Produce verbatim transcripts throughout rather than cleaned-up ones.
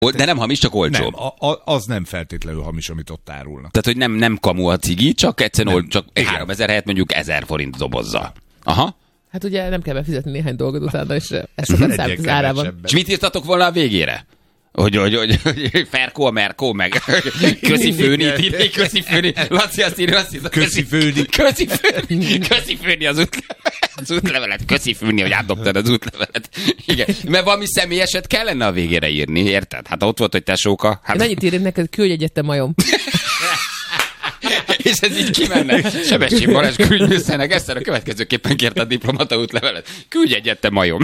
De nem hamis, csak olcsóbb. Nem, a, a, az nem feltétlenül hamis, amit ott árulnak. Tehát, hogy nem, nem kamu a cigi, csak egyszerűen ol, csak háromezer helyett mondjuk ezer forint dobozzal. Aha. Hát ugye nem kell befizetni néhány dolgot utána, és ez sokat számít az árában. És mit írtatok volna a végére? Hogy, hogy, hogy, hogy Ferkó a Merkó, meg köszi főni, írni, köszi főni. Laci azt írja, azt írja, köszi főni. Köszi főni, köszi főni az útlevelet, az útlevelet, köszi főni, hogy átdobtad az útlevelet. Igen, mert valami személyeset kellene a végére írni, érted? Hát ott volt, hogy tesóka. Hát... Mennyit írni neked, küldj egyet, te majom. És ez így kimenne. Sebestyén Balázs külügyminiszternek ezt a következőképpen kérte a diplomata útlevelet. Küldj egyet, te majom.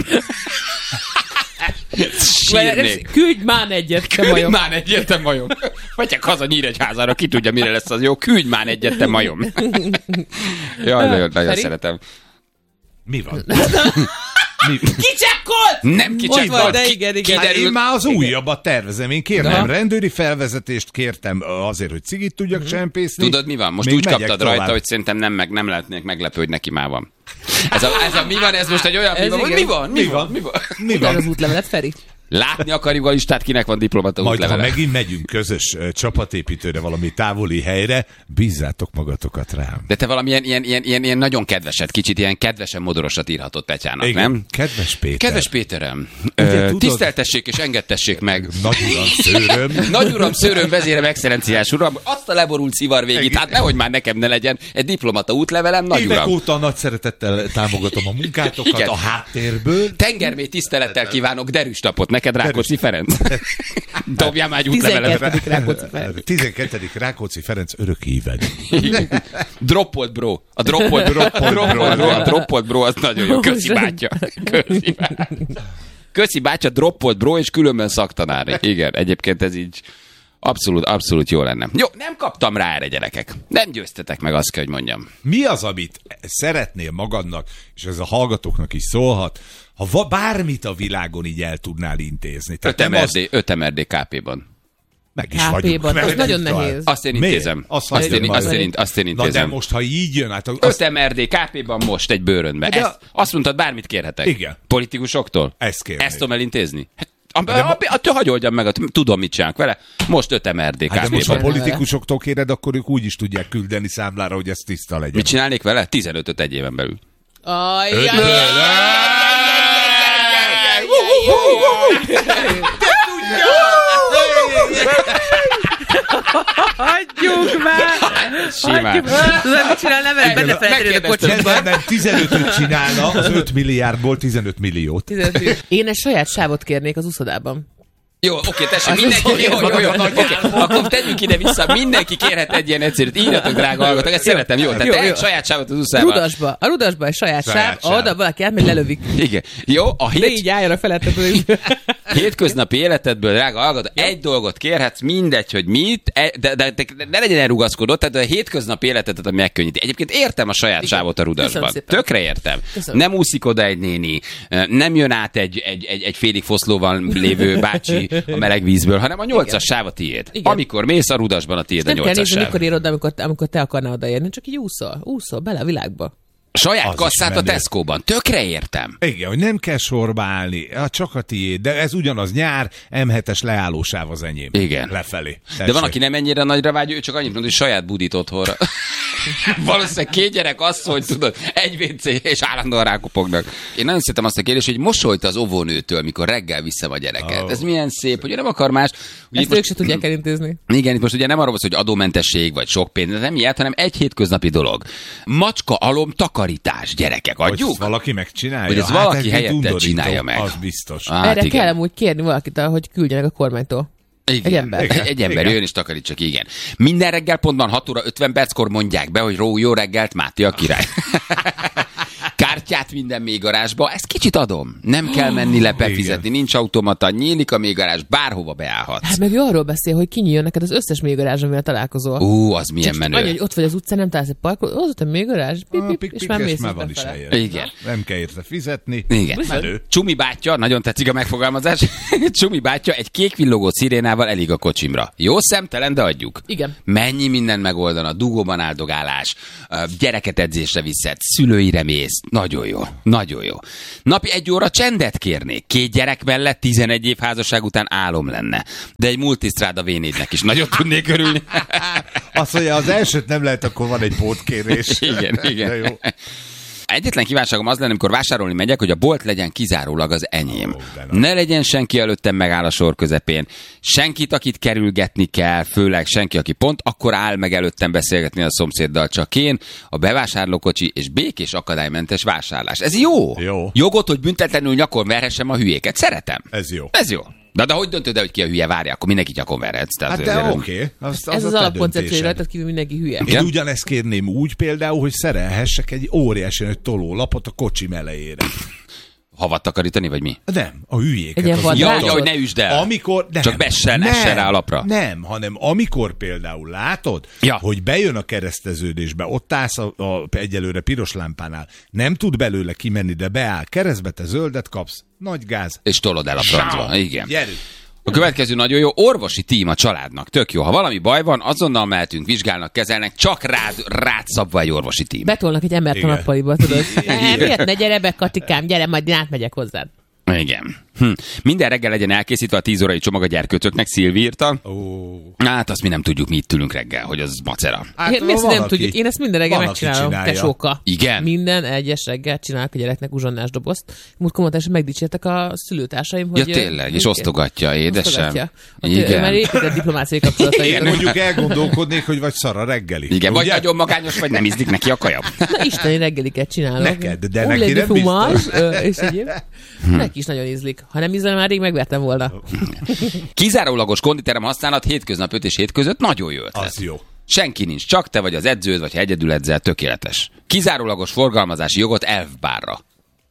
Sírnék. Küldj már egyet, te majom. Küldj már egyet, te majom. Megyek haza Nyíregyházára, ki tudja, mire lesz az jó. Küldj már egyet, te majom. Jaj, nagyon, nagyon szeretem. Mi van? Mi? Kicsekkolt! Nem kicsekkolt. De igen, igen. Hát én már az újabbat tervezem. Én kértem rendőri felvezetést, kértem azért, hogy cigit tudjak csempészni. Tudod, mi van? Most még úgy kaptad tovább. rajta, hogy szerintem nem, meg, nem lehetnék meglepő, hogy neki már van. Ez a, ez a mi van? Ez most egy olyan mi van? Mi van? Mi van? Mi van? Mi van az útlevelet, Feri? Látni akarjuk a listát, kinek van diplomata útlevele. Majd, ha megint megyünk közös uh, csapatépítőre valami távoli helyre, bízzátok magatokat rám. De te valamilyen ilyen, ilyen, ilyen, ilyen nagyon kedveset, kicsit ilyen kedvesen modorosat írhatott Petyának, igen, nem? Kedves Péter. Kedves Péterem, Ugye, ö, tudod, tiszteltessék és engedtessék meg. Nagyuram szőröm. Nagyuram szőröm, vezérem, excellenciás uram, azt a leborult szivar végét, hát nehogy már nekem ne legyen egy diplomata útlevelem, nagyuram. Évek óta nagy szeretettel támogatom a munkátokat, igen, a háttérből. Tengermély tisztelettel kívánok derűs napot neked, Rákóczi Ferenc. Dobjál már egy útlevelet. tizenkettedik Rákóczi Ferenc. tizenkettedik Rákóczi Ferenc örök híved. Droppolt bro. A droppolt bro. A droppolt bro, az nagyon jó. Köszi bátya. Köszi bátya. Köszi bátya, droppolt bro, és különben szaktanár. Igen, egyébként ez így abszolút, abszolút jó lenne. Jó, nem kaptam rá erre, gyerekek. Nem győztetek meg, azt kell, hogy mondjam. Mi az, amit szeretnél magadnak, és ez a hallgatóknak is szólhat, ha va- bármit a világon így el tudnál intézni. öt em er dé ká pé-ban. Meg is vagyunk. Az nagyon nehéz. Azt én intézem. Azt, azt, én, azt, én, azt én intézem. Na de most, ha így jön, hát... Azt... öt em er dé ká pé-ban most egy bőrönbe. De... Ezt, azt mondtad, bármit kérhetek. Igen. Politikusoktól? Ezt kérnék. Ezt tudom elintézni? Attól hagyoljdam meg, tudom, mit csinálok vele. Most öt em er dé ká pé-ban. Hát de most, ha politikusoktól kéred, akkor ők úgy is tudják küldeni számlára, hogy ez tiszta legyen. Mit csinálnék vele? tizenötöt egy éven belül. Hagyjuk már! Simán. Tudod, mit csinál, nem benne feltenni a kocsiba. Nem, nem, tizenötöt csinálna, az öt milliárdból tizenöt milliót. Én egy saját sávot kérnék az úszodában. Jó, oké, tessék, mindenki, jó, jó, jó, oké, akkor tegyünk ide vissza, mindenki kérhet egy ilyen egyszerűt, írjatok, drága hallgatók, ezt szeretem, jó, tehát egy saját sávot az úszában. Rudasba, a Rudasba egy saját, saját sáv, oda valaki átmegy, lelövik. Igen, jó, a hét... De így álljanak felettet. Hétköznapi életedből, drága hallgató, egy dolgot kérhetsz, mindegy, hogy mit, de, de, de, de ne legyen elrugaszkodott, tehát a hétköznapi életedet, ami megkönnyíti. Egyébként értem a saját igen, sávot a Rudasban. Tökre értem. Köszönöm. Nem úszik oda egy néni, nem jön át egy, egy, egy, egy félig foszlóval lévő bácsi a meleg vízből, hanem a nyolcas sáv a tiéd. Igen. Amikor mész a Rudasban, a tiéd a nyolcas sáv. Nem kell nézni, mikor érod, amikor, amikor te akarnál odaérni, csak így úszol, úszol bele a világba. Saját az kasszát a Tesco-ban. Tökre értem. Igen, hogy nem kell sorba állni, csak a tiéd, de ez ugyanaz nyár, em hetes leállósáv az enyém. Igen. Lefelé. Tessék. De van, aki nem ennyire nagyra vágy, ő csak annyit mond, hogy saját budit otthonra. Valószínűleg két gyerek asszony, tudod, egy vé cé, és állandóan rákopognak. Én nagyon szeretem azt a kérdést, hogy mosolyt az óvónőtől, mikor reggel vissza a gyereket. Oh. Ez milyen szép, hogy nem akar más. Ugye ezt most... ők se tudják elintézni. Igen, itt most ugye nem arról van, hogy adómentesség, vagy sok pénz, de nem ilyet, hanem egy hétköznapi dolog. Macska alom takarítás, gyerekek, adjuk? Hogy valaki megcsinálja? Hogy ez hát valaki helyette csinálja meg. Az biztos. Hát erre igen. kell amúgy kérni valakit, hogy küldjenek a kormánytól. Igen, egy ember. Igen, egy ember jön és takarítsak, igen. Minden reggel pontban hat óra ötven perckor mondják be, hogy ró, jó reggelt, Máté a király. Kártyát minden mélygarázsba, ezt kicsit adom. Nem kell menni le befizetni, nincs automata, nyílik a mélygarázs, bárhova beállhatsz. Hát meg ő arról beszél, hogy kinyíljon neked az összes mélygarázs, amivel találkozol. Ú, az milyen csak menő. Annyi, hogy ott vagy az utcán, nem találsz egy parkolót, az ott a mélygarázs, pip, pip, pip, és már mész van is helyen. Igen. Nem kell érte fizetni. Igen. Menő. Csumi bátyja, nagyon tetszik a megfogalmazás, Csumi bátyja egy kék villogó szirénával elég a kocsimra. Jó szemtelen, de adjuk. Igen. Mennyi minden megoldana, dugóban áldogálás, gyereket edzésre viszed, szülőire mész, nagyon Nagyon jó. Nagyon jó. Napi egy óra csendet kérnék. Két gyerek mellett tizenegy év házasság után álom lenne. De egy multisztráda vé négynek is nagyon tudnék örülni. Azt mondja, az elsőt nem lehet, akkor van egy pótkérés. Igen, igen. Jó. Egyetlen kívánságom az lenne, amikor vásárolni megyek, hogy a bolt legyen kizárólag az enyém. Oh, ne legyen senki előttem megáll a sor közepén. Senkit, akit kerülgetni kell, főleg senki, aki pont akkor áll meg előttem beszélgetni a szomszéddal, csak én, a bevásárlókocsi és békés akadálymentes vásárlás. Ez jó. Jó. Jogot, hogy büntetlenül nyakon verhessem a hülyéket. Szeretem. Ez jó. Ez jó. De, de hogy döntöd el, hogy ki a hülye? Várja, akkor mindenki nyakon verhetsz. Hát de oké. Okay. Az, az Ez az, az alapkoncepció, hogy rajtad kívül mindenki hülye. Én ugyanezt kérném úgy például, hogy szerelhessek egy óriási nagy tolólapot a kocsim elejére. Havat takarítani, vagy mi? Nem, a hülyéket. Egy ja, ja, hogy ne üsd el. Amikor, nem, Csak bessen, essen rá a lapra. Nem, hanem amikor például látod, ja. hogy bejön a kereszteződésbe, ott állsz a, a egyelőre piros lámpánál, nem tud belőle kimenni, de beáll keresztbe, te zöldet kapsz, nagy gáz. És tolod el a francba. Igen. Gyerünk. A következő nagyon jó, orvosi tím a családnak. Tök jó. Ha valami baj van, azonnal mehetünk, vizsgálnak, kezelnek, csak rád, rád szabva egy orvosi tím. Betolnak egy embert a nappaliba, tudod. Miért ne gyere be, Katikám, gyere, majd én átmegyek hozzád. Igen. Hm. Minden reggel legyen elkészítve a tíz órai csomag a gyerkőcöknek, Szilvi írta. Oh. Hát azt mi nem tudjuk, mi itt ülünk reggel, hogy az macera. Hát, én, mi ezt nem tudjuk. Én ezt minden reggel megcsinálom, tesóka. Igen? Minden egyes reggel csinálok a gyereknek uzsonnás dobozt. Múltkor mondta, és megdicsértek a szülőtársaim, hogy... Ja tényleg, és osztogatja, édesem. Osztogatja. Igen. Már épített diplomáciai kapcsolatai. Én mondjuk elgondolkodnék, hogy vagy szar a reggeli. Igen, vagy nagyon magányos, vagy nem ízlik neki a kaja. Na isteni reggeliket csinálok. Neked, de neki nem biztos. És egyéb. Neki is nagyon ízlik. Ha nem ízlene, már rég megvertem volna. Kizárólagos konditerem használat hétköznap öt és hét között nagyon jó ötlet. Az jó. Senki nincs, csak te vagy az edződ, vagy ha egyedül edzel, tökéletes. Kizárólagos forgalmazási jogot elfbárra.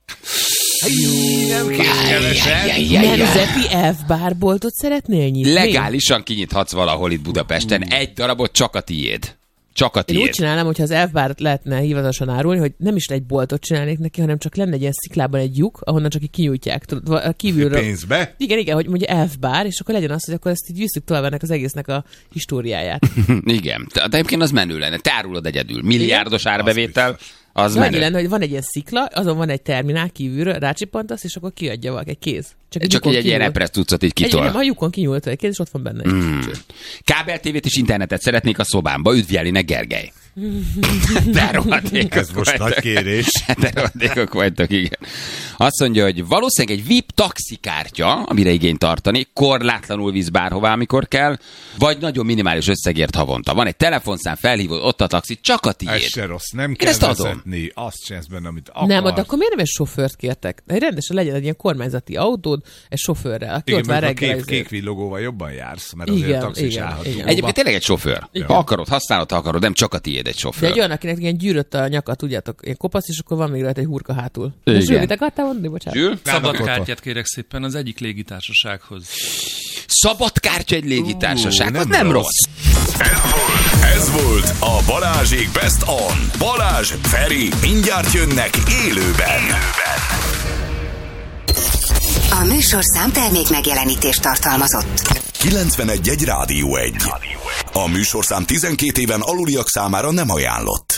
Nem kérsz keveset. Nemzeti elfbárboltot szeretnél nyitni? Legálisan kinyithatsz valahol itt Budapesten. Egy darabot csak a tiéd. Csak a tiéd. Én úgy csinálnám, hogyha az elfbárt lehetne hivatalosan árulni, hogy nem is egy boltot csinálnék neki, hanem csak lenne egy ilyen sziklában egy lyuk, ahonnan csak így kinyújtják. A kívülről. Pénzbe? Igen, igen, hogy mondja elfbár, és akkor legyen az, hogy akkor ezt így visszük tovább ennek az egésznek a históriáját. Igen. De egyébként az menő lenne. Te árulod egyedül. Milliárdos árbevétel. Az de annyi lenne, hogy van egy ilyen szikla, azon van egy terminál kívülről, rácsipantasz, és akkor kiadja valaki egy kéz. Csak, Csak így egy ilyen repress tucat így kitol. Egy, a lyukon kinyúlt egy kéz, és ott van benne egy mm. Kábel tévét és internetet szeretnék a szobámba. Üdvjelinek Gergely. De rohadékok Ez most nagy kérés. De rohadékok vagytok, igen. Azt mondja, hogy valószínűleg egy vé i pé taxikártya, amire igényt tartani, korlátlanul visz bárhová, amikor kell, vagy nagyon minimális összegért havonta. Van egy telefonszám, felhívod, ott a taxi, csak a tiéd. Ez se rossz, nem kell ezt vezetni, azt csinálsz benne, amit akarsz. Nem, de akkor miért nem egy sofőrt kértek? Rendesen legyen egy ilyen kormányzati autód, egy sofőrrel, aki igen, ott vár reggel. Igen, kék villogóval jobban jársz, mert azért igen, a taxis igen, állhat. igen. Egyébként tényleg egy sofőr. Igen. Ha akarod, használod, ha akarod, nem csak a tiéd egy sofőr. De egy olyan, akinek ilyen gyűrött a nyaka, tudjátok, ilyen kopasz, és akkor van még rajta egy hurka hátul. De Zsül, mit akartál mondani? Bocsánat. Zsül? Szabad kártyát kérek szépen az egyik légitársasághoz. Szabad kártya egy légitársaság? Uh, az nem rossz. rossz. Ez volt, ez volt a Balázsék Best On. Balázs, Feri, mindjárt jönnek élőben. élőben. A műsorszám termék megjelenítést tartalmazott. kilencvenegy egy Rádió egy. A műsorszám tizenkét éven aluliak számára nem ajánlott.